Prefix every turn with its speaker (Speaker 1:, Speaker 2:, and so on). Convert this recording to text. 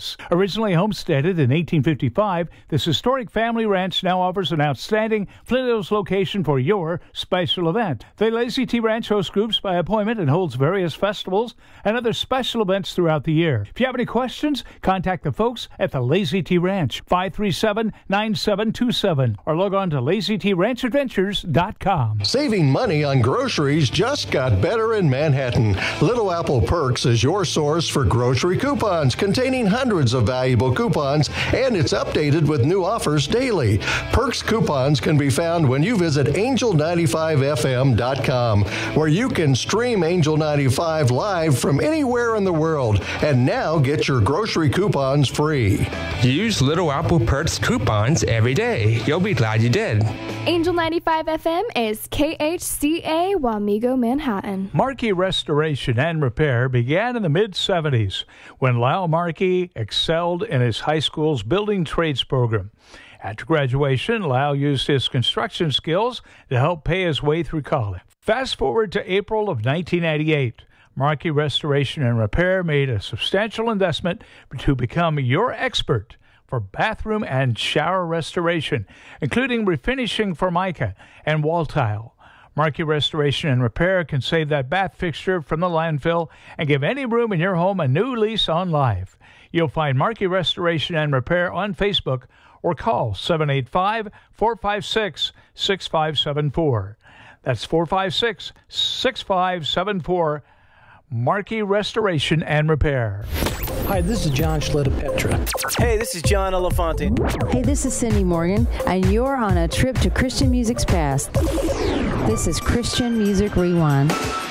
Speaker 1: Angeles. Originally homesteaded in 1855, this historic family ranch now offers an outstanding Flint Hills location for your special event. The Lazy T Ranch hosts groups by appointment and holds various festivals and other special events throughout the year. If you have any questions, contact the folks at the Lazy T Ranch, 537-9727, or log on to LazyTRanchAdventures.com.
Speaker 2: Saving money on groceries just got better in Manhattan. Little Apple Perks is your source for grocery coupons containing hundreds of valuable coupons, and it's updated with new offers daily. Perks coupons can be found when you visit Angel95FM.com, where you can stream Angel 95 live from anywhere in the world, and now get your grocery coupons free.
Speaker 3: Use Little Apple Perks coupons every day. You'll be glad you did.
Speaker 4: Angel 95 FM is KHCA Wamego, Manhattan.
Speaker 1: Markey Restoration and Repair began in the mid-'70s when Lyle Markey excelled in his high school's building trades program. After graduation, Lyle used his construction skills to help pay his way through college. Fast forward to April of 1998. Markey Restoration and Repair made a substantial investment to become your expert for bathroom and shower restoration, including refinishing Formica and wall tile. Markey Restoration and Repair can save that bath fixture from the landfill and give any room in your home a new lease on life. You'll find Markey Restoration and Repair on Facebook or call 785-456-6574. That's 456-6574. Markey Restoration and Repair.
Speaker 5: Hi, this is John Schlitta-Petra.
Speaker 6: Hey, this is John Elefante.
Speaker 7: Hey, this is Cindy Morgan, and you're on a trip to Christian music's past. This is Christian Music Rewind.